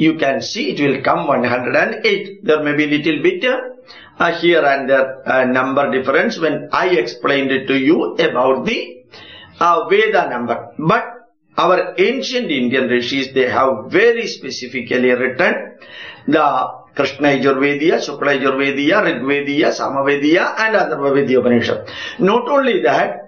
you can see it will come 108. There may be little bit here and there number difference when I explained it to you about the Veda number. But our ancient Indian rishis, they have very specifically written the Krishna Yajurvediya, Shukla Yajurvediya, Rigvediya, Samavediya and Atharva Vediya Upanishad. Not only that,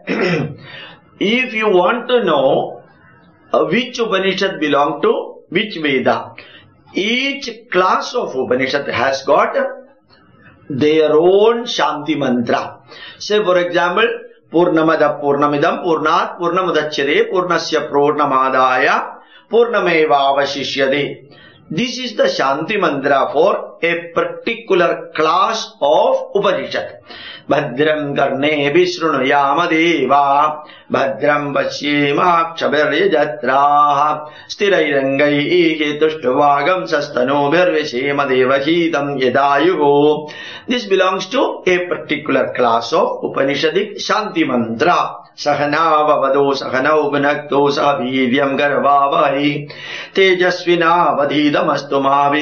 if you want to know which Upanishad belong to which Veda, each class of Upanishad has got their own Shanti mantra. Say for example, Purnamada Purnamidam Purnat Purnamudachyade Purnasya Purnamadaya Purnameva Avashishyade. This is the Shanti mantra for a particular class of Upanishad. Bhadram Karne Vishrunuyama Deva Bhadram Vashyema Kshabharyajatraha Sthirairangai Ketushtuvagam Sastano Bharveshema Devahitam Yedayugo. This belongs to a particular class of Upanishadic Shanti mantra. Sahana Vavado Sahana Upanakto Sahavidyam Garvavai Tejasvina Vadhidamastu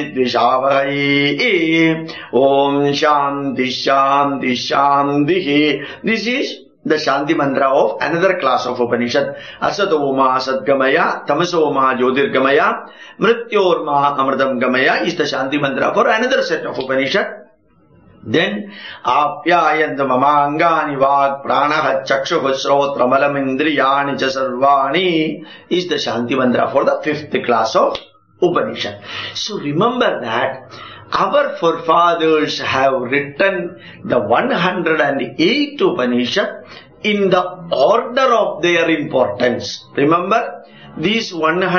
Mavidvishavai. Om Shanti Shanti Shanti. This is the Shanti mantra of another class of Upanishad. Asatoma Satgamaya Tamasoma Jyotirgamaya Mrityorma Amritam Gamaya is the Shanti mantra for another set of Upanishad. Then Apyayanta Mamangani Vag Pranaha Chakshuha Srotra Malam Indriyani Sarvani is the Shanti mantra for the fifth class of Upanishad. So remember that our forefathers have written the 108 Upanishad in the order of their importance. Remember, this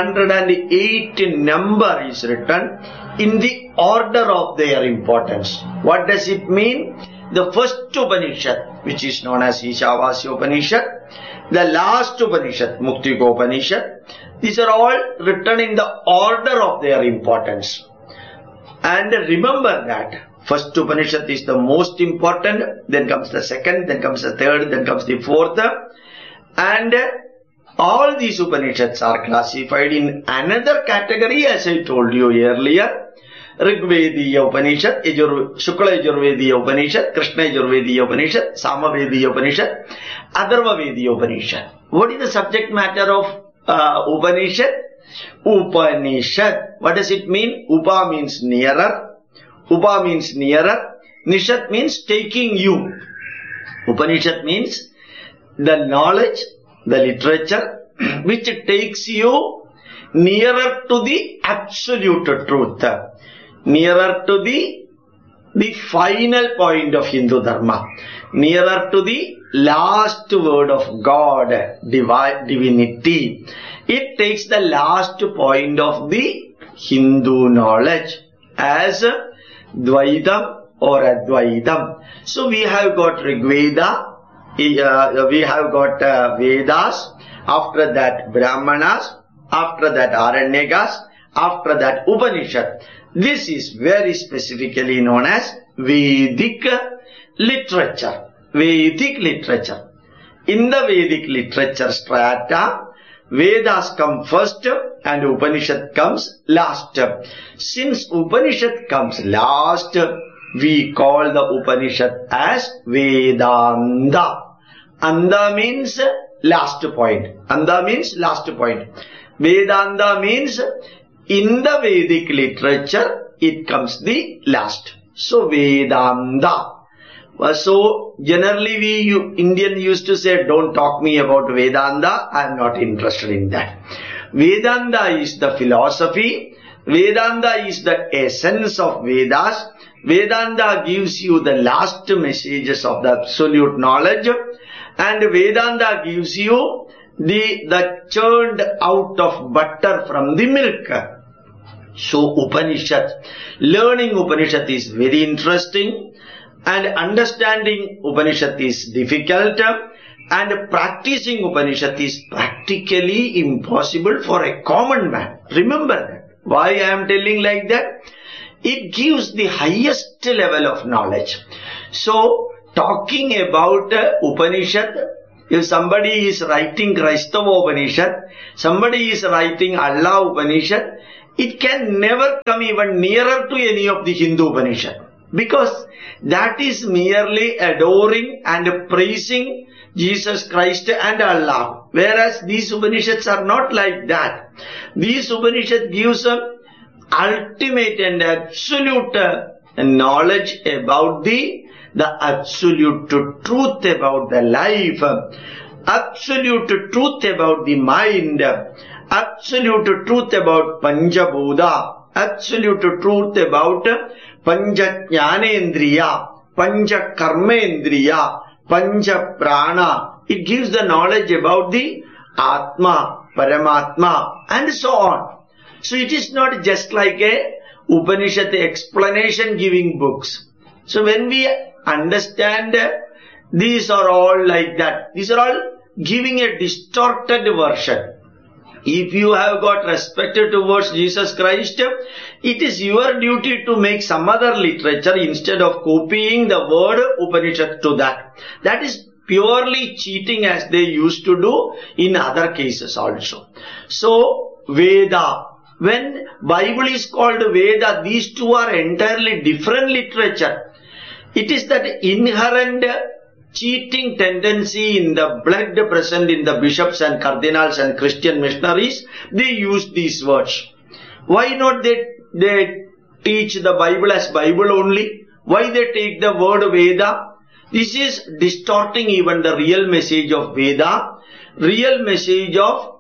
108 number is written in the order of their importance. What does it mean? The first Upanishad, which is known as Ishavasya Upanishad, the last Upanishad, Muktika Upanishad, these are all written in the order of their importance. And remember that first Upanishad is the most important, then comes the second, then comes the third, then comes the fourth. And all these Upanishads are classified in another category, as I told you earlier. Rigvediya Upanishad, Shukla Yajurvediya Upanishad, Krishna Yajurvediya Upanishad, Samavediya Upanishad, Atharva Vediya Upanishad. What is the subject matter of Upanishad? Upanishad. What does it mean? Upa means nearer. Upa means nearer. Nishad means taking you. Upanishad means the knowledge, the literature which takes you nearer to the absolute truth, nearer to the final point of Hindu Dharma, nearer to the last word of God, divinity. It takes the last point of the Hindu knowledge as Dvaitam or Advaitam. So we have got Rigveda, we have got Vedas, after that Brahmanas, after that Aranyakas, after that Upanishad. This is very specifically known as Vedic literature. Vedic literature. In the Vedic literature strata, Vedas come first and Upanishad comes last. Since Upanishad comes last, we call the Upanishad as Vedanta. Anda means last point. Anda means last point. Vedanta means in the Vedic literature it comes the last. So Vedanta. So generally we Indian used to say, don't talk me about Vedanta, I am not interested in that. Vedanta is the philosophy. Vedanta is the essence of Vedas. Vedanta gives you the last messages of the absolute knowledge, and Vedanta gives you the churned out of butter from the milk. So Upanishad, learning Upanishad is very interesting, and understanding Upanishad is difficult, and practicing Upanishad is practically impossible for a common man. Remember that. Why I am telling like that? It gives the highest level of knowledge. So, talking about Upanishad, if somebody is writing Kraistava Upanishad, somebody is writing Allah Upanishad, it can never come even nearer to any of the Hindu Upanishad, because that is merely adoring and praising Jesus Christ and Allah. Whereas these Upanishads are not like that. These Upanishads gives an ultimate and absolute knowledge about the absolute truth about the life, absolute truth about the mind, absolute truth about Panchabhuta, absolute truth about Pancha Jnanendriya, Pancha Karmendriya, Pancha Prana. It gives the knowledge about the Atma, Paramatma, and so on. So it is not just like a Upanishad explanation giving books. So when we understand these are all like that, these are all giving a distorted version. If you have got respect towards Jesus Christ, it is your duty to make some other literature instead of copying the word Upanishad to that. That is purely cheating, as they used to do in other cases also. So Veda, when Bible is called Veda, these two are entirely different literature. It is that inherent cheating tendency in the blood present in the bishops and cardinals and Christian missionaries. They use these words. Why not they teach the Bible as Bible only? Why they take the word Veda? This is distorting even the real message of Veda, real message of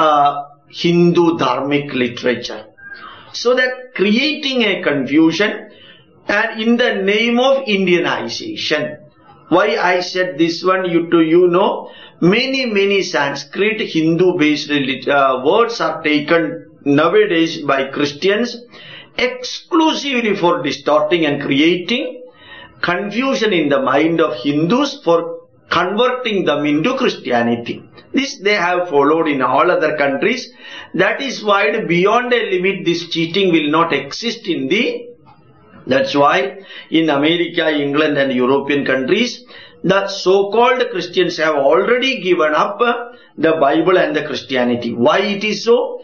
Hindu dharmic literature. So that creating a confusion, and in the name of Indianization. Why I said this one, you know, many Sanskrit Hindu based words are taken nowadays by Christians exclusively for distorting and creating confusion in the mind of Hindus, for converting them into Christianity. This they have followed in all other countries. That is why beyond a limit this cheating will not exist in the. That's why in America, England and European countries, the so-called Christians have already given up the Bible and the Christianity. Why it is so?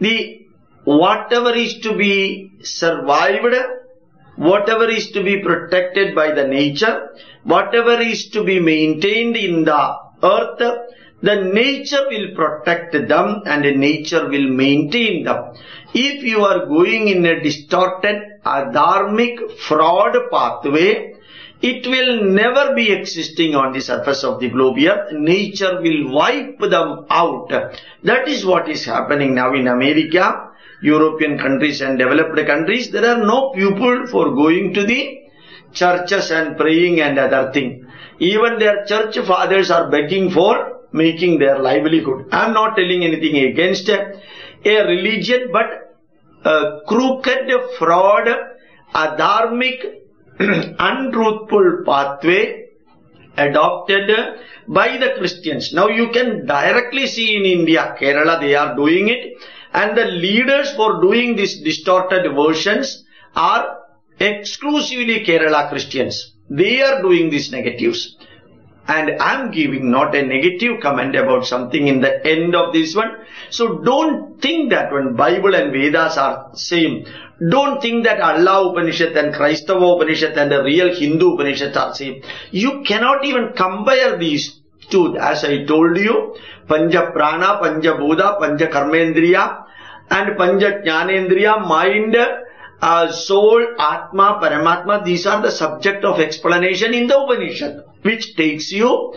Whatever is to be survived, whatever is to be protected by the nature, whatever is to be maintained in the earth, the nature will protect them and the nature will maintain them. If you are going in a distorted, adharmic, fraud pathway, it will never be existing on the surface of the globe here. Nature will wipe them out. That is what is happening now in America, European countries and developed countries. There are no people for going to the churches and praying and other thing. Even their church fathers are begging for making their livelihood. I am not telling anything against a religion, but a crooked, fraud, adharmic, untruthful pathway adopted by the Christians. Now you can directly see in India, Kerala, they are doing it, and the leaders for doing these distorted versions are exclusively Kerala Christians. They are doing these negatives. And I am giving not a negative comment about something in the end of this one. So don't think that when Bible and Vedas are same, don't think that Allah Upanishad and Kraistava Upanishad and the real Hindu Upanishad are same. You cannot even compare these two. As I told you, Pancha Prana, Pancha Bhuta, Pancha Karmendriya and Pancha Jnanendriya, mind, soul, Atma, Paramatma, these are the subject of explanation in the Upanishad, which take you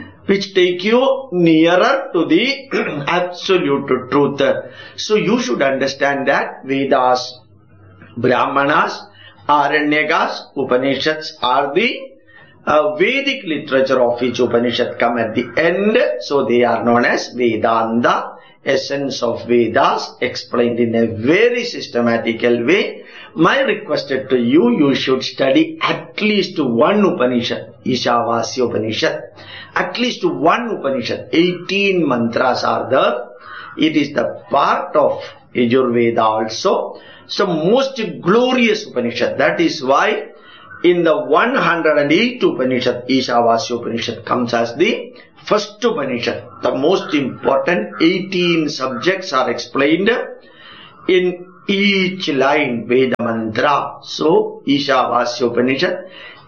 nearer to the absolute truth. So you should understand that Vedas, Brahmanas, Aranyakas, Upanishads are the Vedic literature of which Upanishad come at the end. So they are known as Vedanta, essence of Vedas, explained in a very systematical way. My request to you, you should study at least one Upanishad, Ishavasya Upanishad. At least one Upanishad. 18 mantras are there. It is the part of Yajurveda also. So most glorious Upanishad. That is why in the 108 Upanishad, Ishavasya Upanishad comes as the first Upanishad. The most important 18 subjects are explained in each line Veda mantra. So, Ishavasya Upanishad,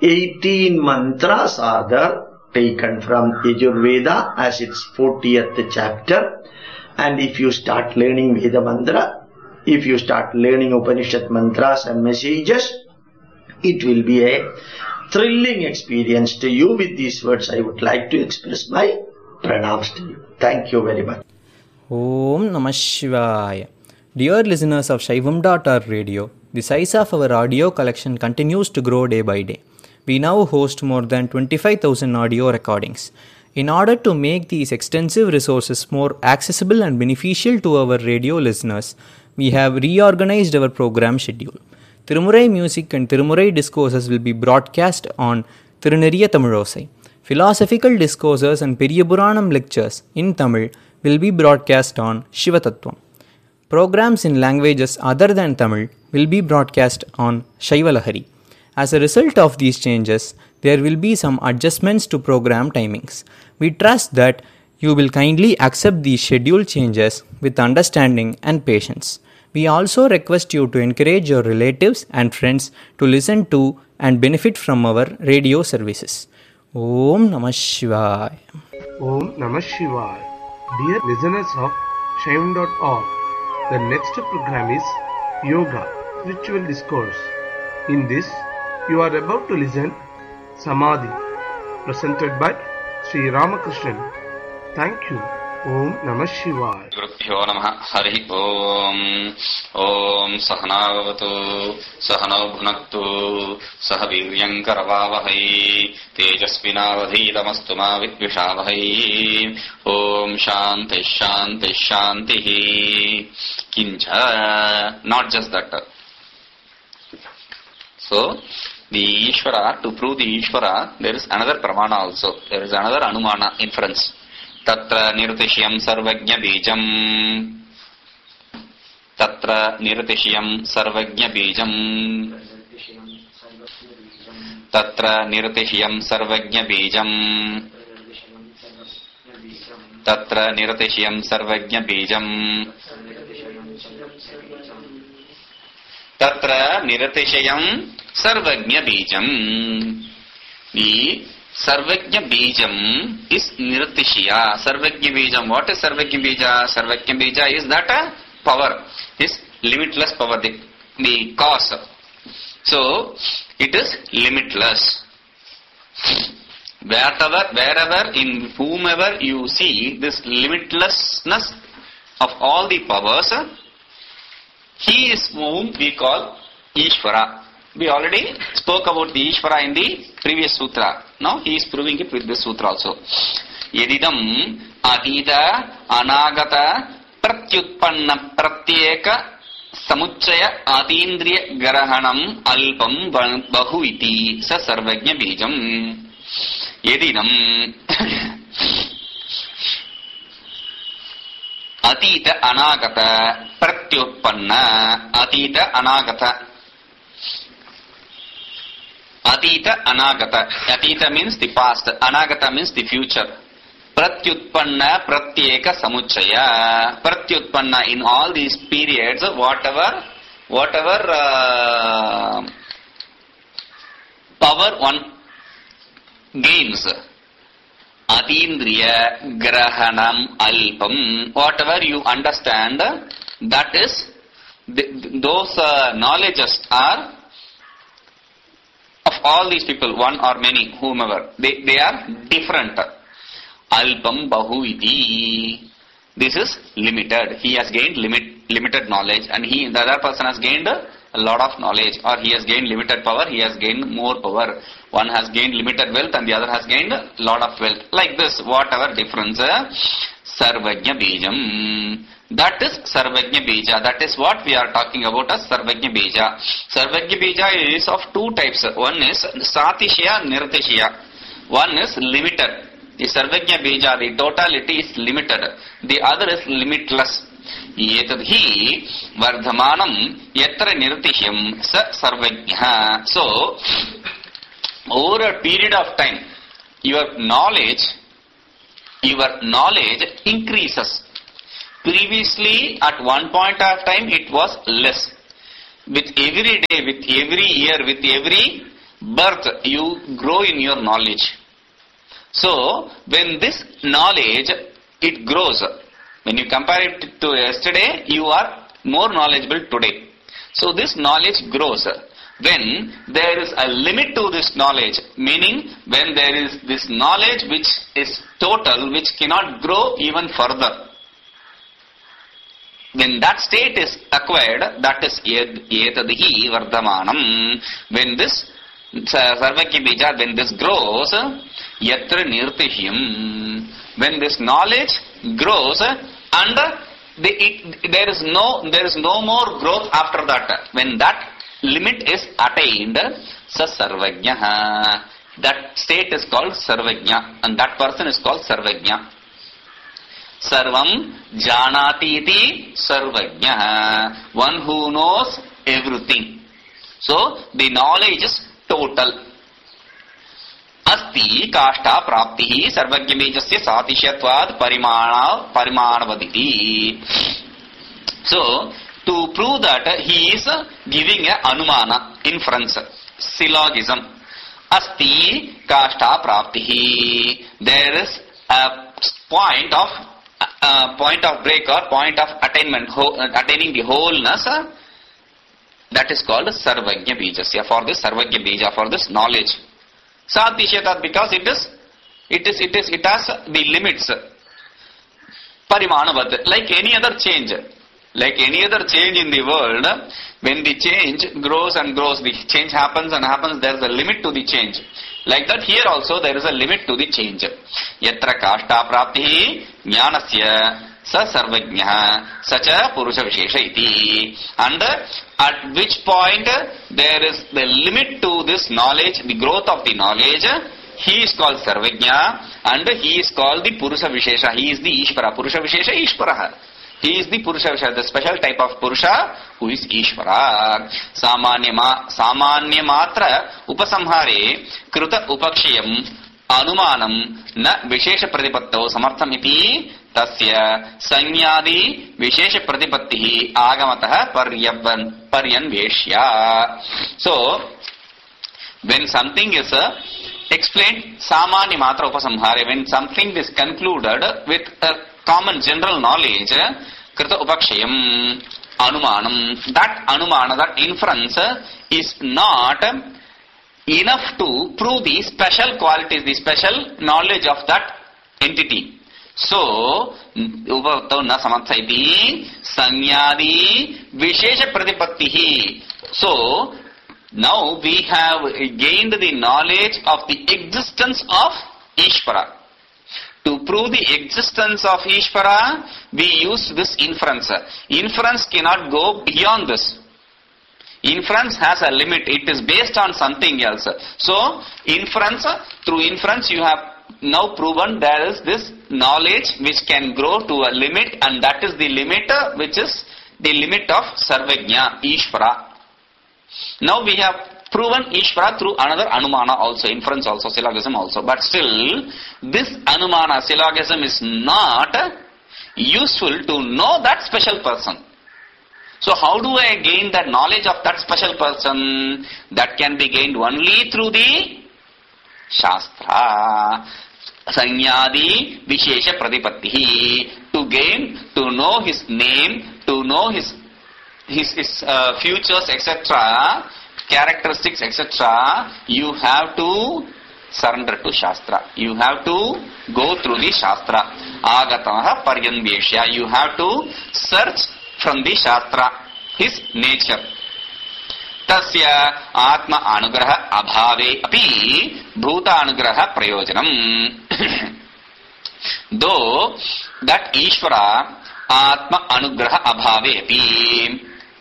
18 mantras are there, taken from Yajurveda as its 40th chapter. And if you start learning Veda mantra, if you start learning Upanishad mantras and messages, it will be a thrilling experience to you. With these words, I would like to express my pranams to you. Thank you very much. Om Namah Shivaya. Dear listeners of Shaivam.org radio, the size of our audio collection continues to grow day by day. We now host more than 25,000 audio recordings. In order to make these extensive resources more accessible and beneficial to our radio listeners, we have reorganized our program schedule. Tirumurai music and Tirumurai discourses will be broadcast on Tiruneriya Tamilosai. Philosophical discourses and Periyapuranam lectures in Tamil will be broadcast on Shivatattvam. Programs in languages other than Tamil will be broadcast on Shaivalahari. As a result of these changes, there will be some adjustments to program timings. We trust that you will kindly accept these schedule changes with understanding and patience. We also request you to encourage your relatives and friends to listen to and benefit from our radio services. Om Namah Shivaya. Om Namah Shivaya. Dear listeners of Shaivam.org, the next program is Yoga, Spiritual Discourse. In this, you are about to listen Samadhi, presented by Sri Ramakrishnan. Thank you. Om Namah Shivaya. Gurubhyo Namah. Hari Om. Om Sahanavavatu Sahanau Bhunaktu Sahaviryam Karavavahai Tejasvinavadhitamastu ma Vidvishavahai. Om Shanti Shanti Shanti. Kincha. Not just that. So, the Ishvara, to prove the Ishvara, there is another Pramana also. There is another Anumana, inference. Tatra nirtishyam sarvajna bijam. Tatra nirtishyam sarvajna bijam. Tatra nirtishyam sarvajna bijam. Tatra nirtishyam sarvajna bijam. Tatra nirtishayam sarvajna bijam. The sarvajna bijam is nirtishya. Sarvajna bijam. What is sarvajna bija? Sarvajna bija is that power, is limitless power, the cause. So, it is limitless. Wherever, in whomever you see this limitlessness of all the powers, he is whom we call Ishvara. We already spoke about the Ishvara in the previous sutra. Now he is proving it with this sutra also. Yedidam adita anagata pratyutpanna pratyeka samuchaya adindriya garahanam alpam bahu iti sa sarvajna bijam. Yedidam Atita anagata pratyutpanna. Atita anagata. Atita anagata. Atita means the past. Anagata means the future. Pratyutpanna pratyeka samuchaya. Pratyutpanna, in all these periods, whatever power one gains. Adindriya grahanam alpam. Whatever you understand, that is, those knowledges are of all these people, one or many, whomever. They are different. Alpam bahu iti. This is limited. He has gained limited knowledge, and the other person has gained a lot of knowledge, or he has gained limited power, he has gained more power. One has gained limited wealth and the other has gained a lot of wealth. Like this, whatever difference, sarvajna bijam. That is sarvajna bija. That is what we are talking about as sarvajna bija. Sarvajna bija is of two types. One is satishya, nirtishya. One is limited. The sarvajna bija, the totality is limited. The other is limitless. Yetadhi vardhamanam yatra nirtishyam sa sarvajna. So, over a period of time, your knowledge increases. Previously, at one point of time, it was less. With every day, with every year, with every birth, you grow in your knowledge. So, when this knowledge, it grows. When you compare it to yesterday, you are more knowledgeable today. So, this knowledge grows. When there is a limit to this knowledge, meaning when there is this knowledge which is total, which cannot grow even further. When that state is acquired, that is etadihi vardhamanam. When this sarvagya bija, when this grows, yatra nirtihim. When this knowledge grows, and there is no more growth after that. When that limit is attained, sa sarvagya. That state is called sarvagya, and that person is called sarvagya. Sarvam janati iti sarvagya. One who knows everything. So, the knowledge is total. Asti kashta praptihi sarvagya bijasya satishyatvad parimanavaditi. So, to prove that he is giving a anumana, inference, syllogism. Asti kashta praptihi. There is a point of break or point of attainment, attaining the wholeness. That is called sarvagya bijasya. For this sarvagya bija, for this knowledge. Satishyatad, because it has the limits. Parimanavad, like any other change. Like any other change in the world, when the change grows and grows, the change happens and happens, there is a limit to the change. Like that here also there is a limit to the change. Yatra kashta praptihi jnanasya sa sarvajnah sacha purusha vishesha iti. And at which point there is the limit to this knowledge, the growth of the knowledge, he is called sarvajna and he is called the purusha vishesha. He is the Ishvara. Purusha vishesha Ishvara. He is the Purusha Vishesha, the special type of Purusha who is Ishvara. Samanya matra upasamhare kruta upakshayam anumanam na vishesha pratipattau samarthamiti tasya sanyadi vishesha pratipattihi agamatah paryanveshya. So, when something is explained, samanya matra upasamhare, when something is concluded with a common general knowledge, krita upakshayam anumanam. That anumana, that inference is not enough to prove the special qualities, the special knowledge of that entity. So, upavatau na samathaiti sanyadi vishesha pratipattihi. So, now we have gained the knowledge of the existence of Ishvara. To prove the existence of Ishvara, we use this inference. Inference cannot go beyond this. Inference has a limit. It is based on something else. So, inference, through inference you have now proven there is this knowledge which can grow to a limit, and that is the limit which is the limit of Sarvajna, Ishvara. Now we have proven Ishvara through another Anumana also, inference also, syllogism also. But still, this Anumana, syllogism is not useful to know that special person. So how do I gain the knowledge of that special person? That can be gained only through the Shastra. Sanyadi Vishesha Pratipattihi. To gain, to know his name, to know his futures, etc., characteristics, etc., you have to surrender to Shastra. You have to go through the Shastra. Agataha Paryanveshya. You have to search from the Shastra, his nature. Tasya Atma Anugraha Abhave Api Bhuta Anugraha Prayojanam. Though that Ishvara Atma Anugraha Abhave Api,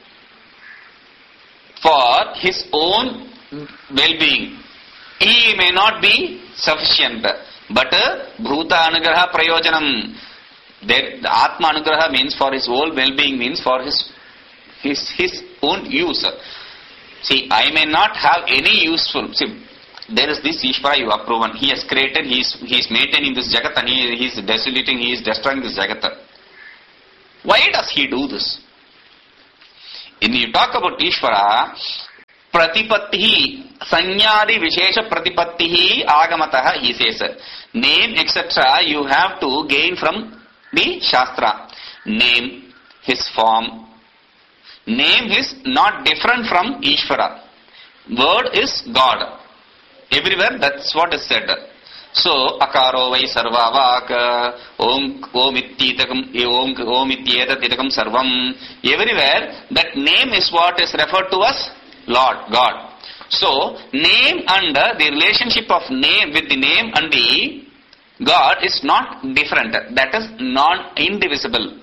for his own well-being, he may not be sufficient. But Bhuta Anugraha Prayojanam, the Atma Anugraha means for his whole well-being, means for his own use. See, I may not have any useful. See, there is this Ishvara you have proven. He has created, he is maintaining this Jagat, and he is desolating, he is destroying this Jagat. Why does he do this? When you talk about Ishvara, Pratipattihi, Sanyadi Vishesha Pratipattihi Agamataha, he says, name, etc., you have to gain from the Shastra. Name, his form. Name is not different from Ishvara. Word is God. Everywhere that's what is said. So, Akaro vai sarva vak, Om ityetakam sarvam. Everywhere, that name is what is referred to as Lord, God. So, name and the relationship of name with the name and the God is not different. That is non-indivisible.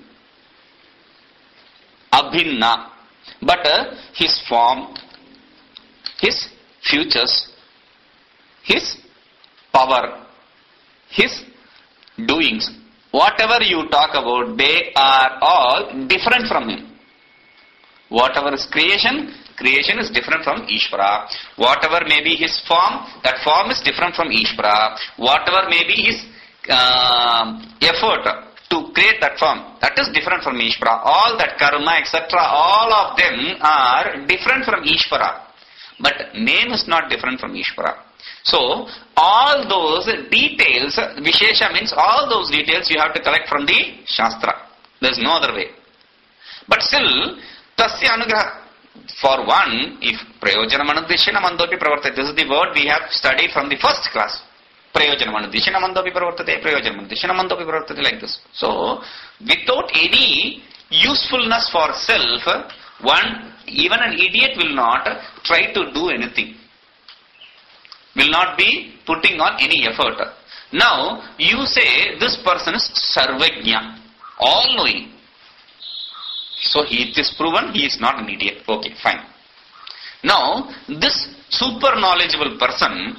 Abhinna. But his form, his futures, his power, his doings, whatever you talk about, they are all different from him. Whatever is creation, creation is different from Ishvara. Whatever may be his form, that form is different from Ishvara. Whatever may be his effort to create that form, that is different from Ishvara. All that karma, etc., all of them are different from Ishvara. But name is not different from Ishvara. So, all those details, Vishesha means all those details you have to collect from the Shastra. There is no other way. But still, Tasya Anugraha. For one, if Prayojanam Anudishana Mandopi Pravartate, this is the word we have studied from the first class. Prayojanam Anudishana Mandopi Pravartate, Prayojanam Anudishana Mandopi Pravartate, like this. So, without any usefulness for self, one, even an idiot will not try to do anything. Will not be putting on any effort. Now, you say this person is Sarvajna, all-knowing. So, it is proven he is not an idiot. Okay, fine. Now, this super knowledgeable person,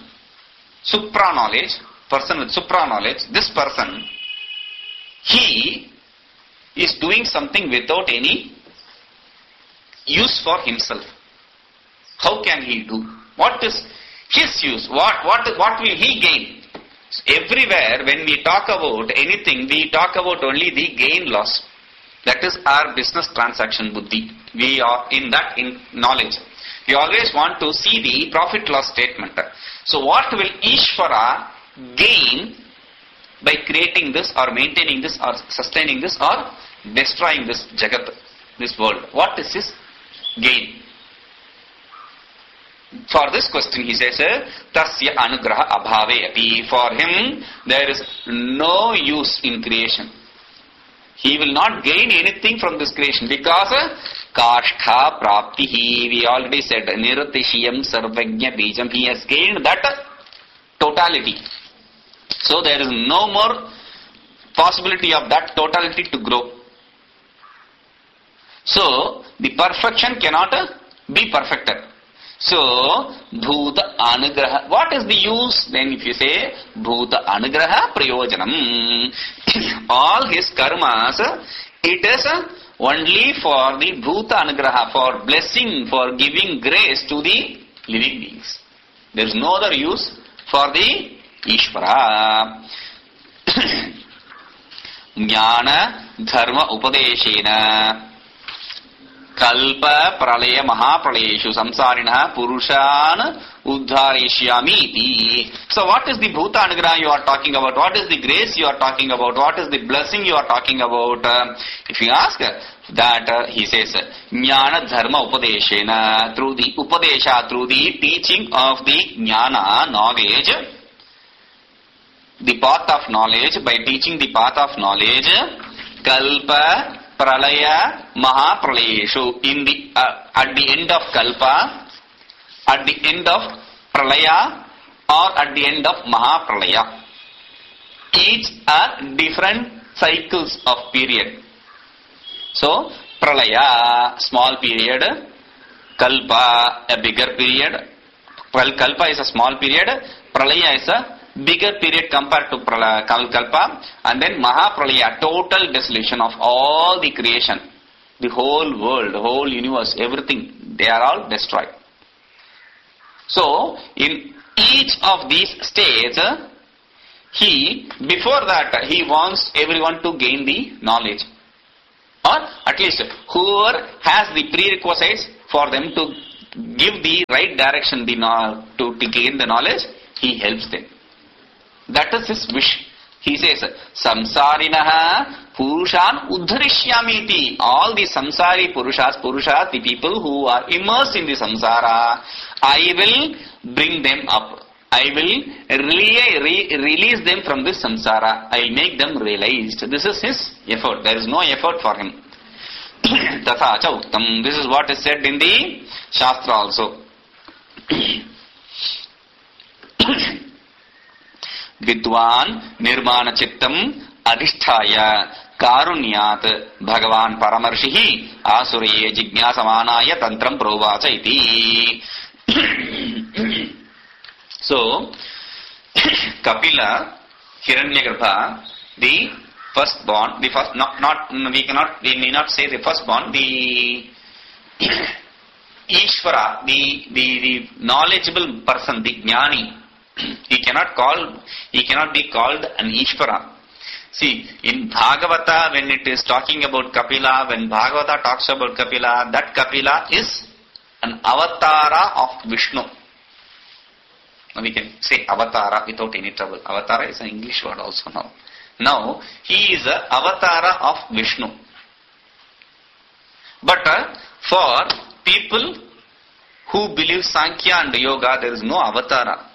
person with supra knowledge, this person, he is doing something without any use for himself. How can he do? What is his use? What will he gain? Everywhere when we talk about anything, we talk about only the gain loss. That is our business transaction buddhi. We are in knowledge. We always want to see the profit loss statement. So what will Ishvara gain by creating this or maintaining this or sustaining this or destroying this Jagat, this world? What is his gain? For this question he says, Tasya Anugraha Abhave Api. For him there is no use in creation. He will not gain anything from this creation because Kashtha Praptihi, we already said, Niratishiyam Sarvajna Bijam, he has gained that totality. So there is no more possibility of that totality to grow. So the perfection cannot be perfected. So, Bhuta Anugraha. What is the use then if you say Bhuta Anugraha Prayojanam? All his karmas, it is only for the Bhuta Anugraha, for blessing, for giving grace to the living beings. There is no other use for the Ishvara. Jnana Dharma Upadeshena Kalpa Pralaya Mahapralayeshu Samsarina Purushan Uddharishyamiti. So what is the Bhuta Anugraha you are talking about? What is the grace you are talking about? What is the blessing you are talking about? If you ask that, he says, Jnana Dharma Upadeshena, through the Upadesha, through the teaching of the Jnana, knowledge, the path of knowledge, by teaching the path of knowledge, Kalpa Pralaya Mahapralayeshu, in the at the end of Kalpa, at the end of Pralaya, or at the end of Mahapralaya. Each are different cycles of period. So, Pralaya, small period, Kalpa, a bigger period. Well, Kalpa is a small period, Pralaya is a bigger period compared to Kalpa, and then Mahapralaya, total dissolution of all the creation, the whole world, the whole universe, everything, they are all destroyed. So, in each of these states, before that, he wants everyone to gain the knowledge. or at least whoever has the prerequisites for them to give the right direction to gain the knowledge, he helps them. That is his wish. He says, Samsarinaha Purushan Uddharishyamiti. All the Samsari Purushas, the people who are immersed in the samsara, I will bring them up. I will release them from this samsara. I will make them realized. This is his effort. There is no effort for him. Tatha cha uttam. This is what is said in the Shastra also. Vidwan nirmana chittam adhisthaya karunyat bhagavan paramarshihi asuraye jignasamanaya tantram provacha iti. So, Kapila, Hiranyagarbha, the firstborn, we may not say the firstborn, the Ishvara, the knowledgeable person, the Jnani, he cannot be called an Ishvara. See, in Bhagavata, when it is talking about Kapila, when Bhagavata talks about Kapila, that Kapila is an avatara of Vishnu. We can say avatara without any trouble. Avatara is an English word also now. Now, he is an avatara of Vishnu. But for people who believe Sankhya and Yoga, there is no avatara.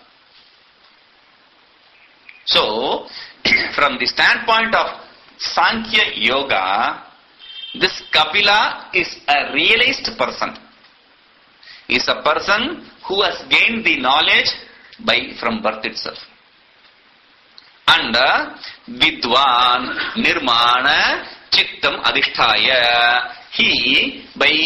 So, from the standpoint of Sankhya Yoga, this Kapila is a realized person. He is a person who has gained the knowledge from birth itself. And Vidwan Nirmana Chittam Adhisthaya, he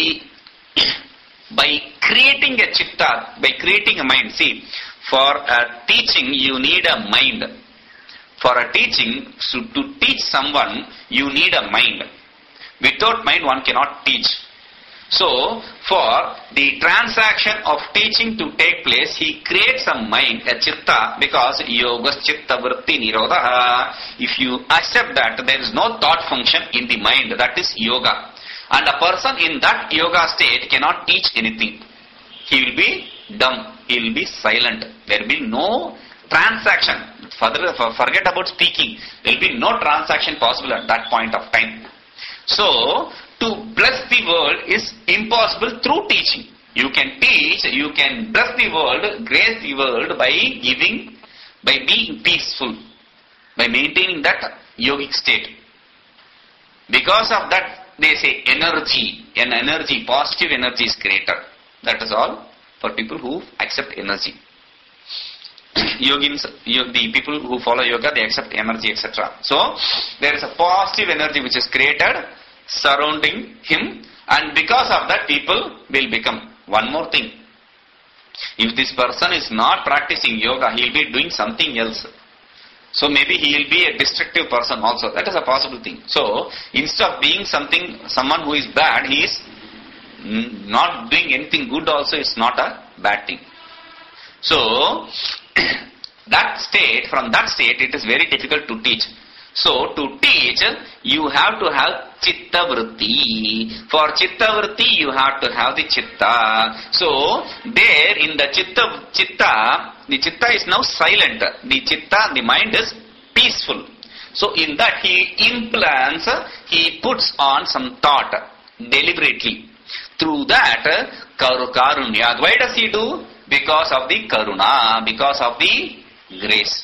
by creating a chitta, by creating a mind. See, for a teaching you need a mind. For a teaching, so to teach someone you need a mind. Without mind one cannot teach. So, for the transaction of teaching to take place, he creates a mind, a chitta, because yogas chitta vritti nirodha. If you accept that, there is no thought function in the mind, that is yoga. And a person in that yoga state cannot teach anything. He will be dumb, he will be silent. There will be no transaction. Forget about speaking. There will be no transaction possible at that point of time. So, to bless the world is impossible through teaching. You can teach, you can bless the world, grace the world by giving, by being peaceful, by maintaining that yogic state. Because of that, they say energy, positive energy is created. That is all for people who accept energy. Yogins, the people who follow yoga, they accept energy, etc. So, there is a positive energy which is created surrounding him, and because of that people will become. One more thing, if this person is not practicing yoga, he will be doing something else. So maybe he will be a destructive person also. That is a possible thing. So instead of being someone who is bad, he is not doing anything good also. Is not a bad thing. So from that state it is very difficult to teach. So to teach, you have to have chitta vritti. For chitta vritti, you have to have the chitta. So there in the chitta, the chitta is now silent. The chitta, the mind is peaceful. So in that he implants, he puts on some thought deliberately. Through that, karunya. Why does he do? Because of the karuna, because of the grace.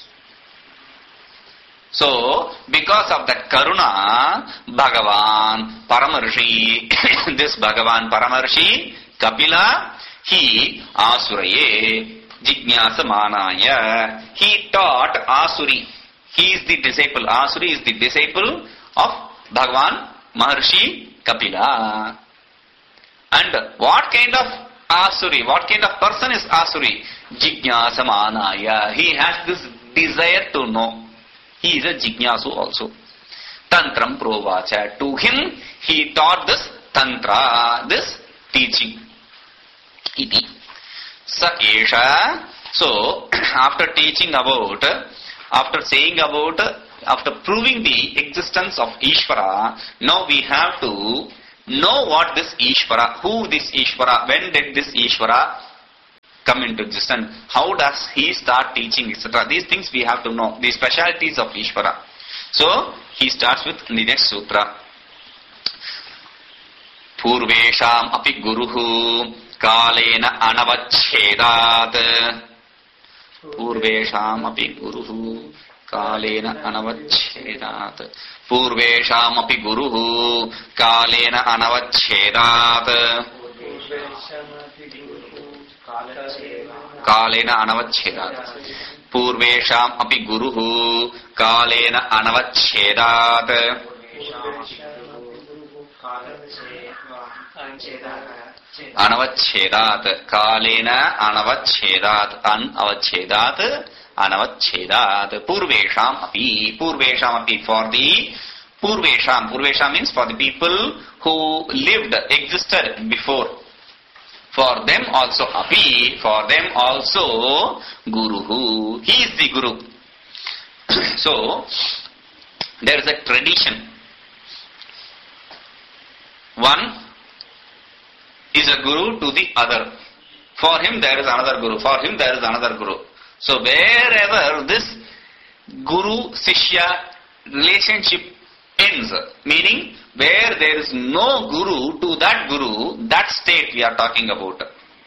So, because of that karuna, Bhagavan Paramarshi, this Bhagavan Paramarshi, Kapila, he Asuraye, Jignasa Manaya, he taught Asuri. He is the disciple. Asuri is the disciple of Bhagavan Maharshi Kapila. And what kind of Asuri, what kind of person is Asuri? Jignasa Manaya. He has this desire to know. He is a Jignasu also. Tantram Provacha. To him, he taught this Tantra, this teaching. Iti. Sa Esha. So, after saying about after proving the existence of Ishvara, now we have to know what this Ishvara, who this Ishvara, when did this Ishvara come into existence, how does he start teaching, etc. These things we have to know, the specialities of Ishvara. So, he starts with the next sutra. Purvesham api guruhu kalena anavachhedat. Purvesham api guruhu kalena anavachhedat. Purvesham api guruhu kalena anavachhedat. Kalena anavachhedat. Purvesham api guruhu kalena anavachhedat. Anavachhedat. Kalena anavachhedat. Anavachhedat. Anavachhedat. Purvesham api. Purvesham api, for the Purvesham. Purvesham means for the people who lived, existed before. For them also api, for them also guruhu. He is the guru. So, there is a tradition. One is a guru to the other. For him there is another guru. For him there is another guru. So, wherever this guru-sishya relationship ends, meaning where there is no guru to that guru, that state we are talking about.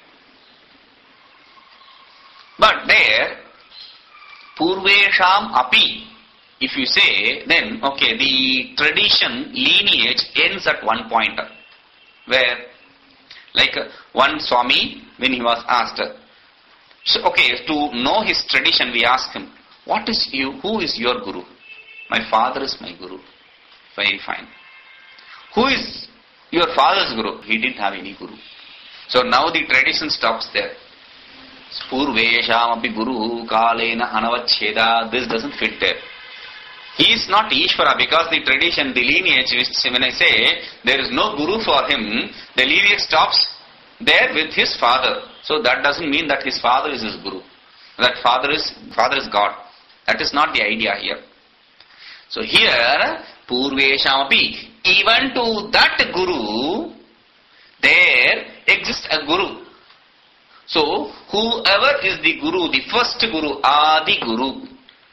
But there, Purvesham api, if you say, then okay, the tradition, lineage ends at one point. Where, like one Swami, when he was asked, so okay, to know his tradition, we ask him, what is you, who is your guru? My father is my guru. Very fine. Who is your father's guru? He didn't have any guru. So now the tradition stops there. Purvesham api guru kalena anavachheda. This doesn't fit there. He is not Ishvara because the tradition, the lineage, when I say there is no guru for him, the lineage stops there with his father. So that doesn't mean that his father is his guru. That father is God. That is not the idea here. So here, Purvesham api, even to that guru, there exists a guru. So, whoever is the guru, the first guru, Adi Guru.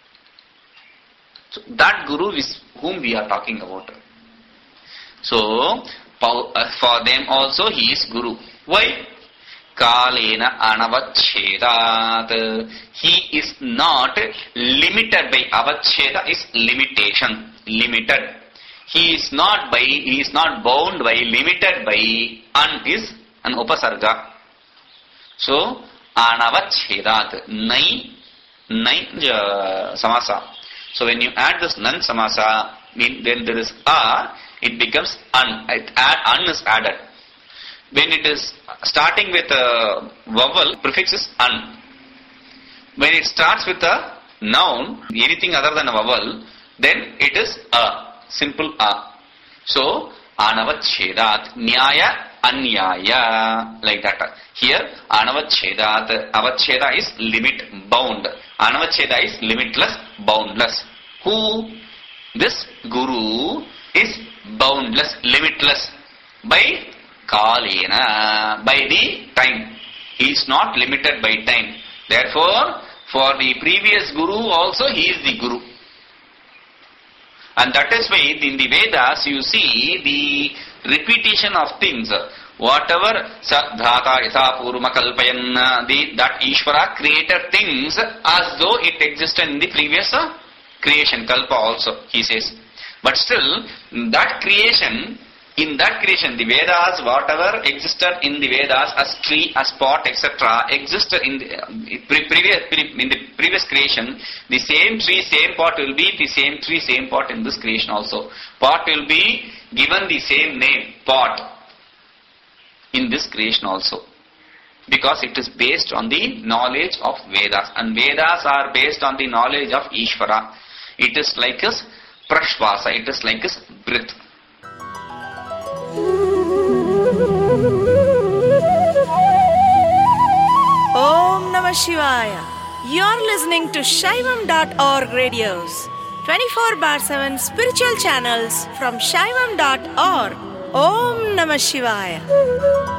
So, that guru is whom we are talking about. So, for them also he is guru. Why? Kalena anavachhedat. He is not limited by avachheda is limitation. Limited. He is not bound by, limited by, an is an upasarga. So, anavachhedat. Nai samasa. So when you add this nan samasa, then there is a, it becomes an. An is added. When it is starting with a vowel, prefix is an. When it starts with a noun, anything other than a vowel, then it is a. Simple a. So, anavachhedat, nyaya, anyaya, like that. Here, anavachhedat, avachheda is limit, bound. Anavachheda is limitless, boundless. Who? This guru is boundless, limitless by kalena, by the time. He is not limited by time. Therefore, for the previous guru also he is the guru. And that is why in the Vedas you see the repetition of things. Whatever dhata yatha purma kalpayan, that Ishvara created things as though it existed in the previous creation, kalpa also, he says. But still, that creation, in that creation, the Vedas, whatever existed in the Vedas as tree, as pot, etc., existed in the previous creation. The same tree, same pot will be the same tree, same pot in this creation also. Pot will be given the same name, pot, in this creation also. Because it is based on the knowledge of Vedas. And Vedas are based on the knowledge of Ishvara. It is like his prashvasa, it is like his breath. Om Namah Shivaya. You're listening to Shaivam.org radios, 24/7 spiritual channels from Shaivam.org. Om Namah Shivaya.